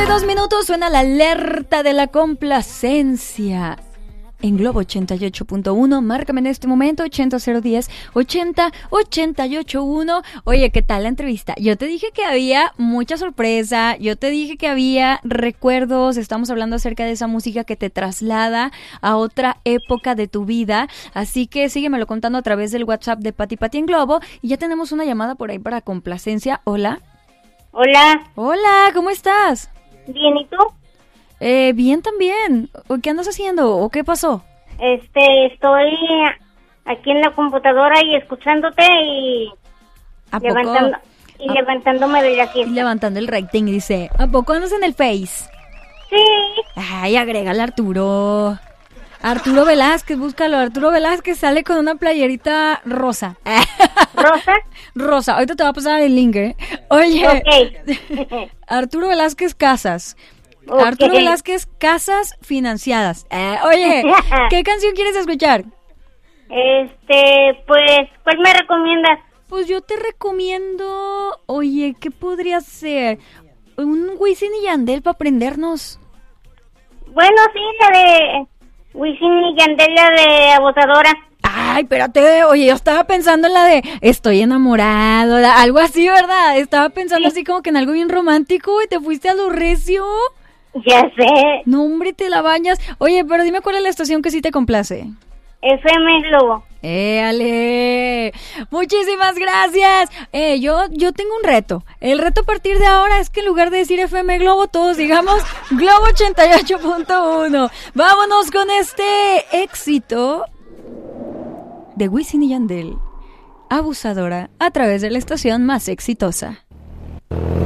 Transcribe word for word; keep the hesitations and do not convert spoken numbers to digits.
y dos minutos, suena la alerta de la complacencia. En Globo ochenta y ocho punto uno, márcame en este momento ochenta cero diez ochenta ochenta y ocho uno. Oye, ¿qué tal la entrevista? Yo te dije que había mucha sorpresa, yo te dije que había recuerdos, estamos hablando acerca de esa música que te traslada a otra época de tu vida, así que síguemelo contando a través del WhatsApp de Pati Pati en Globo, y ya tenemos una llamada por ahí para complacencia. Hola. Hola. Hola, ¿cómo estás? Bien, ¿y tú? Eh, bien también. ¿Qué andas haciendo o qué pasó? Este, estoy aquí en la computadora y escuchándote y ¿A poco? levantando y ¿A... levantándome de la siesta. Y levantando el rating, dice. ¿A poco andas en el Face? Sí. Ay, agrégale a Arturo. Arturo Velázquez, búscalo. Arturo Velázquez sale con una playerita rosa. ¿Rosa? Rosa. Ahorita te va a pasar el link, ¿eh? Oye. Ok. Arturo Velázquez Casas. Okay. Arturo Velázquez Casas Financiadas. Eh, oye, ¿qué canción quieres escuchar? Este, pues, ¿cuál me recomiendas? Pues yo te recomiendo, oye, ¿qué podría ser? Un Wisin y Yandel para aprendernos. Bueno, sí, la de Wisin y Yandel, la de Abusadora. Ay, espérate, oye, yo estaba pensando en la de estoy enamorado, la, algo así, ¿verdad? Estaba pensando Sí. así como que en algo bien romántico y te fuiste a lo recio. Ya sé. No, hombre, te la bañas. Oye, pero dime cuál es la estación que sí te complace. F M Globo. ¡Éale! Muchísimas gracias. Eh, yo, yo tengo un reto. El reto a partir de ahora es que en lugar de decir F M Globo, todos digamos Globo ochenta y ocho punto uno. Vámonos con este éxito de Wisin y Yandel, Abusadora, a través de la estación más exitosa.